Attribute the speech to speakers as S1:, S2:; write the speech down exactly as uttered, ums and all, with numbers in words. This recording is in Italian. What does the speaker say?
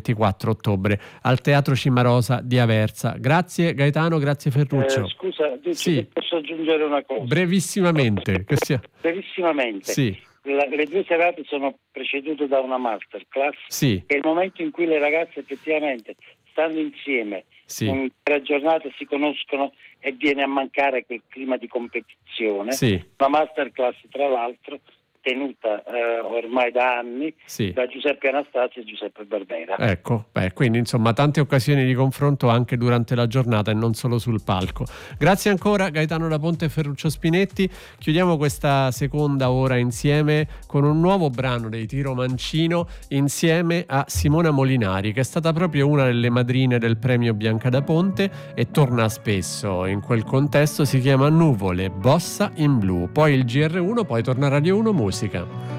S1: ventiquattro ottobre al Teatro Cimarosa di Aversa. Grazie Gaetano, grazie Ferruccio.
S2: Eh, scusa,
S1: sì.
S2: posso aggiungere una cosa?
S1: Brevissimamente. Che sia...
S2: Brevissimamente.
S1: Sì.
S2: La, le due serate sono precedute da una masterclass.
S1: Sì.
S2: Che è il momento in cui le ragazze effettivamente stanno insieme,
S1: sì.
S2: in tre giornate si conoscono e viene a mancare quel clima di competizione.
S1: Sì.
S2: La masterclass, tra l'altro, tenuta eh, ormai da anni
S1: sì.
S2: da Giuseppe Anastasio e Giuseppe Barbera.
S1: Ecco, beh, quindi insomma tante occasioni di confronto anche durante la giornata e non solo sul palco. Grazie ancora Gaetano Da Ponte e Ferruccio Spinetti. Chiudiamo questa seconda ora insieme con un nuovo brano dei Tiro Mancino insieme a Simona Molinari, che è stata proprio una delle madrine del premio Bianca da Ponte e torna spesso in quel contesto. Si chiama Nuvole, Bossa in blu. Poi il G R uno, poi torna Radio uno Musica.